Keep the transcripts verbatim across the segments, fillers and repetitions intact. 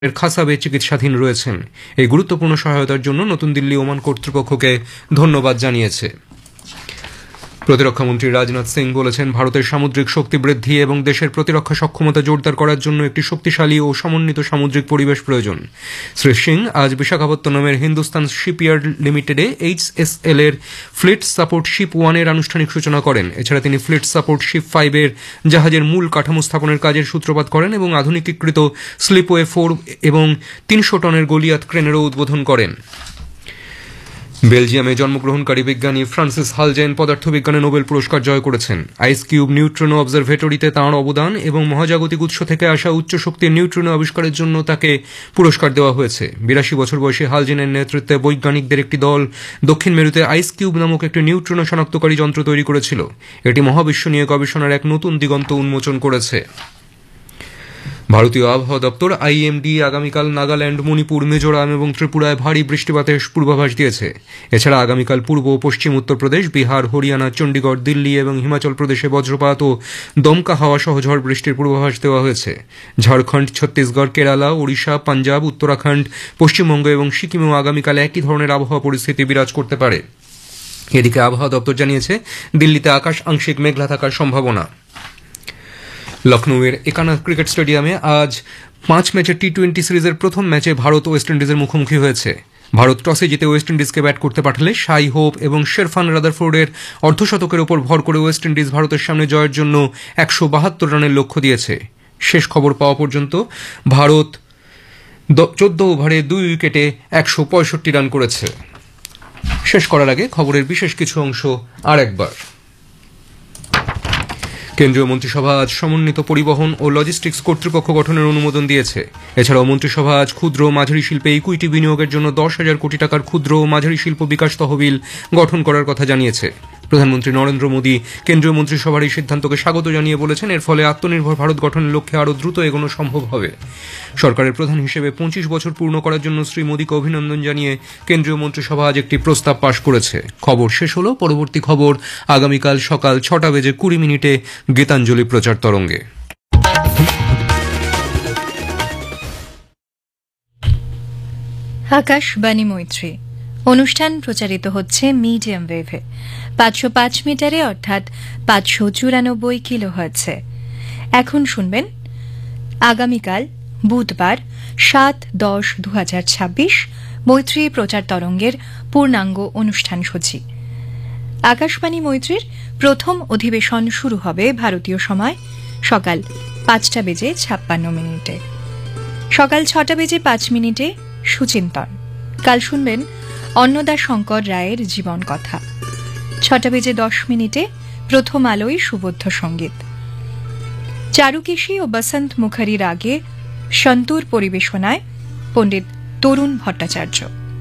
এর খাসাবে চিকিৎসাধীন রয়েছেন। এই গুরুত্বপূর্ণ সহায়তার জন্য নতুন দিল্লি ওমান কর্তৃপক্ষকে ধন্যবাদ জানিয়েছে। প্রতিরক্ষামন্ত্রী রাজনাথ সিং বলেছেন, ভারতের সামুদ্রিক শক্তি বৃদ্ধি এবং দেশের প্রতিরক্ষা সক্ষমতা জোরদার করার জন্য একটি শক্তিশালী ও সমন্বিত সামুদ্রিক পরিবেশ প্রয়োজন। শ্রী সিং আজ বিশাখাপত্তনমের হিন্দুস্তান শিপইয়ার্ড লিমিটেডে এইচএসএল এর ফ্লিট সাপোর্ট শিপ ওয়ানের আনুষ্ঠানিক সূচনা করেন। এছাড়া তিনি ফ্লিট সাপোর্ট শিপ ফাইভের জাহাজের মূল কাঠামো স্থাপনের কাজের সূত্রপাত করেন এবং আধুনিকীকৃত স্লিপওয়ে ফোর এবং তিনশো টনের গলিয়াত ক্রেনেরও উদ্বোধন করেন। বেলজিয়ামে জন্মগ্রহণকারী বিজ্ঞানী ফ্রান্সিস হালজেন পদার্থবিজ্ঞানে নোবেল পুরস্কার জয় করেছেন। আইস কিউব নিউট্রিনো অবজারভেটরিতে তাঁর অবদান এবং মহাজাগতিক উৎস থেকে আসা উচ্চ শক্তির নিউট্রিনো আবিষ্কারের জন্য তাকে পুরস্কার দেওয়া হয়েছে। বিরাশি বছর বয়সী হালজেনের নেতৃত্বে বৈজ্ঞানিকদের একটি দল দক্ষিণ মেরুতে আইস কিউব নামক একটি নিউট্রিনো শনাক্তকারী যন্ত্র তৈরি করেছিল। এটি মহাবিশ্ব নিয়ে গবেষণার এক নতুন দিগন্ত উন্মোচন করেছে। ভারতীয় আবহাওয়া দপ্তর আইএমডি আগামীকাল নাগাল্যান্ড, মণিপুর, মিজোরাম এবং ত্রিপুরায় ভারী বৃষ্টিপাতের পূর্বাভাস দিয়েছে। এছাড়া আগামীকাল পূর্ব ও পশ্চিম উত্তরপ্রদেশ, বিহার, হরিয়ানা, চণ্ডীগড়, দিল্লি এবং হিমাচল প্রদেশে বজ্রপাত ও দমকা হাওয়া সহ ঝড় বৃষ্টির পূর্বাভাস দেওয়া হয়েছে। ঝাড়খণ্ড, ছত্তিশগড়, কেরালা, ওড়িশা, পাঞ্জাব, উত্তরাখণ্ড, পশ্চিমবঙ্গ এবং সিকিমেও আগামীকাল একই ধরনের আবহাওয়া পরিস্থিতি বিরাজ করতে পারে। এদিকে আবহাওয়া দপ্তর জানিয়েছে, দিল্লিতে আকাশ আংশিক মেঘলা থাকার সম্ভাবনা। লখনৌয়ের একানা ক্রিকেট স্টেডিয়ামে আজ পাঁচ ম্যাচের টি টোয়েন্টি সিরিজের প্রথম ম্যাচে ভারত ওয়েস্ট ইন্ডিজের মুখোমুখি হয়েছে। ভারত টসে জিতে ওয়েস্ট ইন্ডিজকে ব্যাট করতে পাঠালে শাই হোপ এবং শেরফান রাদারফোর্ডের অর্ধশতকের ওপর ভর করে ওয়েস্ট ইন্ডিজ ভারতের সামনে জয়ের জন্য একশো বাহাত্তর রানের লক্ষ্য দিয়েছে। শেষ খবর পাওয়া পর্যন্ত ভারত চোদ্দ ওভারে দুই উইকেটে একশো পঁয়ষট্টি রান করেছে। শেষ করার আগে খবরের বিশেষ কিছু অংশ আর একবার। কেন্দ্রীয় মন্ত্রিসভা আজ সমন্বিত পরিবহন ও লজিস্টিক্স কর্তৃপক্ষ গঠনের অনুমোদন দিয়েছে। এছাড়াও মন্ত্রিসভা আজ ক্ষুদ্র ও মাঝারি শিল্পে ইকুইটি বিনিয়োগের জন্য দশ হাজার কোটি টাকার ক্ষুদ্র ও মাঝারি শিল্প বিকাশ তহবিল গঠন করার কথা জানিয়েছে। প্রধানমন্ত্রী নরেন্দ্র মোদী কেন্দ্রীয় মন্ত্রিসভার এই সিদ্ধান্তকে স্বাগত জানিয়ে বলেছেন, এর ফলে আত্মনির্ভর ভারত গঠনের লক্ষ্যে আরও দ্রুত এগোনো সম্ভব হবে। সরকারের প্রধান হিসেবে পঁচিশ বছর পূর্ণ করার জন্য শ্রী মোদীকে অভিনন্দন জানিয়ে কেন্দ্রীয় মন্ত্রিসভা আজ একটি প্রস্তাব পাশ করেছে। খবর শেষ হল। পরবর্তী খবর আগামীকাল সকাল ছটা বেজে কুড়ি মিনিটে গীতাঞ্জলি প্রচার তরঙ্গে। আকাশবাণী মৈত্রী অনুষ্ঠান প্রচারিত হচ্ছে মিডিয়াম ওয়েভে পাঁচশো পাঁচ মিটারে অর্থাৎ পাঁচশো চুরানব্বই কিলো হার্টজে। এখন শুনবেন আগামীকাল বুধবার সাত দশ দু হাজার ছাব্বিশ মৈত্রী প্রচার তরঙ্গের পূর্ণাঙ্গ অনুষ্ঠান সূচি। আকাশবাণী মৈত্রীর প্রথম অধিবেশন শুরু হবে ভারতীয় সময় সকাল পাঁচটা বেজে ছাপ্পান্ন মিনিটে। সকাল ছটা বেজে পাঁচ মিনিটে সুচিন্তন। কাল শুনবেন অন্নদা শঙ্কর রায়ের জীবন কথা। ছটা বেজে দশ মিনিটে প্রথম আলোয় সুবোধ্য সঙ্গীত। চারুকেশী ও বসন্ত মুখারির আগে সন্তুর পরিবেশনায় পণ্ডিত তরুণ ভট্টাচার্য।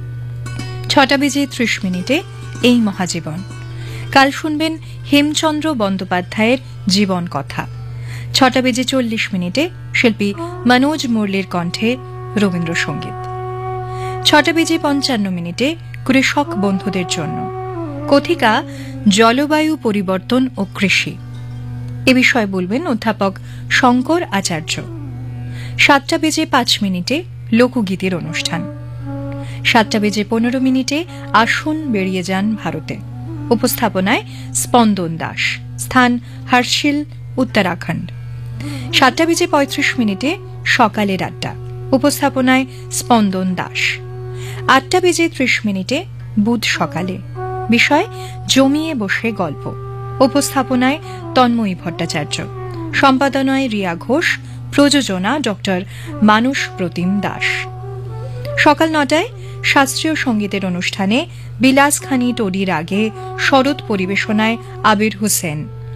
ছটা বেজে ত্রিশ মিনিটে এই মহাজীবন। কাল শুনবেন হেমচন্দ্র বন্দ্যোপাধ্যায়ের জীবন কথা। ছটা বেজে চল্লিশ মিনিটে শিল্পী মনোজ মুরলির কণ্ঠে রবীন্দ্রসঙ্গীত। ছটা বেজে পঞ্চান্ন মিনিটে কৃষক বন্ধুদের জন্য কথিকা জলবায়ু পরিবর্তন ও কৃষি, এ বিষয়ে বলবেন অধ্যাপক শঙ্কর আচার্য। সাতটা বেজে পাঁচ মিনিটে লোকগীতির অনুষ্ঠান। সাতটা বেজে পনেরো মিনিটে আসুন বেরিয়ে যান ভারতে। উপস্থাপনায় স্পন্দন দাস, স্থান হর্ষিল, উত্তরাখণ্ড। সাতটা বেজে পঁয়ত্রিশ মিনিটে সকালের আড্ডা। উপস্থাপনায় স্পন্দন দাস। আটটা বেজে ত্রিশ মিনিটে বুধ সকালে, বিষয় জমিয়ে বসে গল্প। উপস্থাপনায় তন্ময়ী ভট্টাচার্য। সম্পাদনায় রিয়া ঘোষ। প্রযোজনা ডক্টর মানস প্রতিম দাস। সকাল নটায় শাস্ত্রীয় সঙ্গীতের অনুষ্ঠানে বিলাসখানি টোডির আগে শরৎ পরিবেশনায় আবির হোসেন।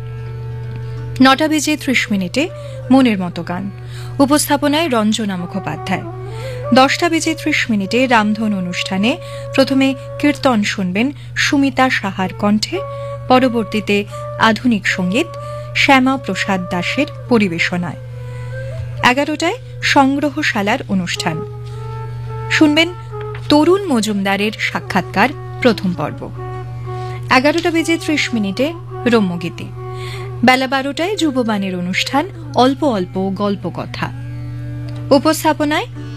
নটা বেজে ত্রিশ মিনিটে মনের মতো গান। উপস্থাপনায় রঞ্জনা মুখোপাধ্যায়। দশটা বেজে ত্রিশ মিনিটে রামধন অনুষ্ঠানে প্রথমে কীর্তন শুনবেন সুমিতা সাহার কণ্ঠে, পরবর্তীতে আধুনিক সঙ্গীত শ্যামা প্রসাদ দাসের পরিবেশনায়। এগারোটায় সংগ্রহশালার অনুষ্ঠান শুনবেন তরুণ মজুমদারের সাক্ষাৎকার প্রথম পর্ব। এগারোটা বেজে ত্রিশ মিনিটে রম্যগীতি। বেলা বারোটায় যুববাণীর অনুষ্ঠান অল্প অল্প গল্প কথা। উপস্থাপনায়